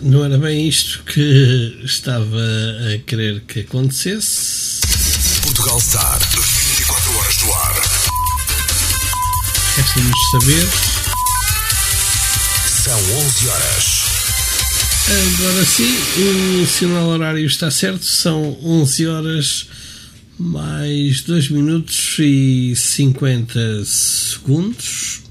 não era bem isto que estava a querer que acontecesse. Portugal Star, 24 horas no ar. Resta-nos saber. São 11 horas. Agora sim, o sinal horário está certo. São 11 horas mais 2 minutos e 50 segundos.